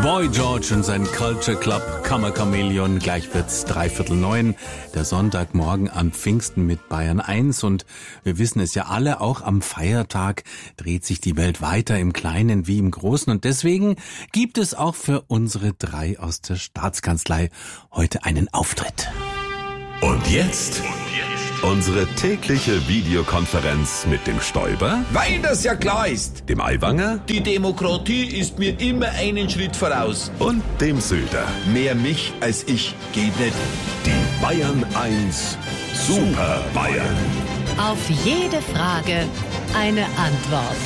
Boy George und sein Culture Club Kammerchamäleon. Gleich wird's 8:45, der Sonntagmorgen am Pfingsten mit Bayern 1. Und wir wissen es ja alle, auch am Feiertag dreht sich die Welt weiter, im Kleinen wie im Großen. Und deswegen gibt es auch für unsere drei aus der Staatskanzlei heute einen Auftritt. Und jetzt unsere tägliche Videokonferenz mit dem Stoiber, Weil das ja klar ist. dem Aiwanger Die Demokratie ist mir immer einen Schritt voraus. und dem Söder. Mehr mich als ich geht nicht. Die Bayern 1 Super Bayern. Auf jede Frage eine Antwort.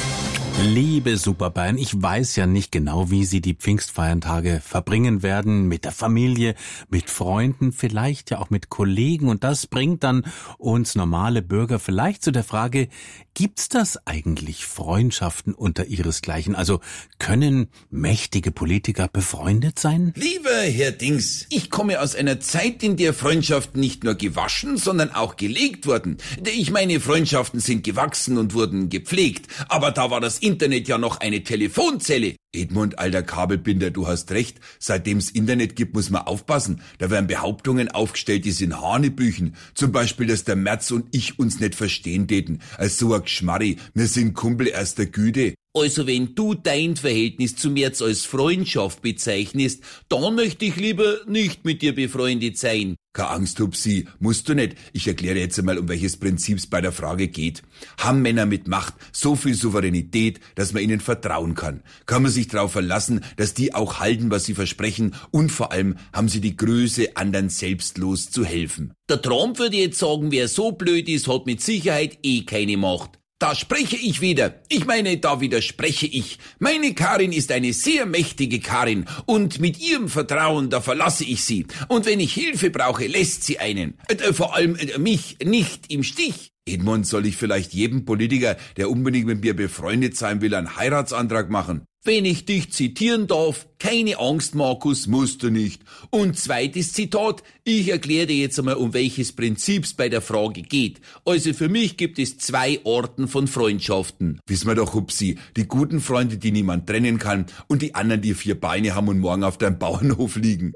Liebe Superbayern, ich weiß ja nicht genau, wie Sie die Pfingstfeiertage verbringen werden, mit der Familie, mit Freunden, vielleicht ja auch mit Kollegen. Und das bringt dann uns normale Bürger vielleicht zu der Frage, gibt's das eigentlich Freundschaften unter ihresgleichen? Also können mächtige Politiker befreundet sein? Lieber Herr Dings, ich komme aus einer Zeit, in der Freundschaften nicht nur gewaschen, sondern auch gelegt wurden. Ich meine, Freundschaften sind gewachsen und wurden gepflegt. Aber da war das Internet ja noch eine Telefonzelle. Edmund, alter Kabelbinder, du hast recht. Seitdem's Internet gibt, muss man aufpassen. Da werden Behauptungen aufgestellt, die sind Hanebüchen. Zum Beispiel, dass der Merz und ich uns nicht verstehen täten. Als so ein Geschmarri. Wir sind Kumpel erster Güte. Also wenn du dein Verhältnis zu Merz als Freundschaft bezeichnest, dann möchte ich lieber nicht mit dir befreundet sein. Keine Angst, Hupsi, musst du nicht. Ich erkläre jetzt einmal, um welches Prinzip es bei der Frage geht. Haben Männer mit Macht so viel Souveränität, dass man ihnen vertrauen kann? Kann man sich darauf verlassen, dass die auch halten, was sie versprechen? Und vor allem haben sie die Größe, anderen selbstlos zu helfen. Der Trump würde jetzt sagen, wer so blöd ist, hat mit Sicherheit keine Macht. Da spreche ich wieder. Ich meine, da widerspreche ich. Meine Karin ist eine sehr mächtige Karin und mit ihrem Vertrauen, da verlasse ich sie. Und wenn ich Hilfe brauche, lässt sie einen. Vor allem mich nicht im Stich. Edmund, soll ich vielleicht jedem Politiker, der unbedingt mit mir befreundet sein will, einen Heiratsantrag machen? Wenn ich dich zitieren darf, keine Angst, Markus, musst du nicht. Und zweites Zitat, ich erkläre dir jetzt einmal, um welches Prinzips bei der Frage geht. Also für mich gibt es 2 Arten von Freundschaften. Wissen wir doch, Hupsi, die guten Freunde, die niemand trennen kann und die anderen, die 4 Beine haben und morgen auf deinem Bauernhof liegen.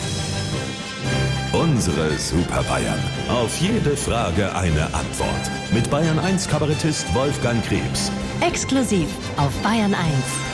Unsere Super Bayern. Auf jede Frage eine Antwort. Mit Bayern 1 Kabarettist Wolfgang Krebs. Exklusiv auf Bayern 1.